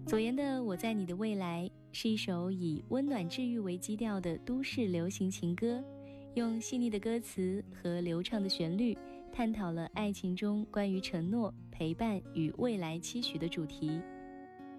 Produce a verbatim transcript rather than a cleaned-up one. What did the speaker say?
左岩的《我在你的未来》是一首以温暖治愈为基调的都市流行情歌，用细腻的歌词和流畅的旋律探讨了爱情中关于承诺、陪伴与未来期许的主题。